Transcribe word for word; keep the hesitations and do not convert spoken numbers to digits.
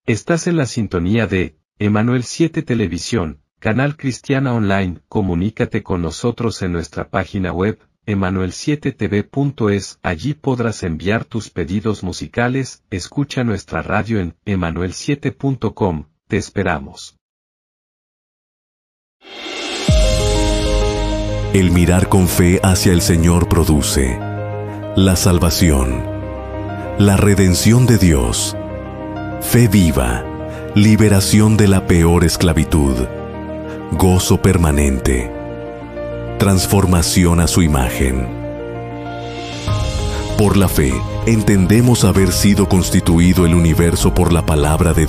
Estás en la sintonía de Emanuel siete Televisión, canal cristiana online. Comunícate con nosotros en nuestra página web, emanuel siete t v punto es. Allí podrás enviar tus pedidos musicales. Escucha nuestra radio en emanuel siete punto com. Te esperamos. El mirar con fe hacia el Señor produce la salvación, la redención de Dios, fe viva, liberación de la peor esclavitud, gozo permanente, transformación a su imagen. Por la fe, entendemos haber sido constituido el universo por la palabra de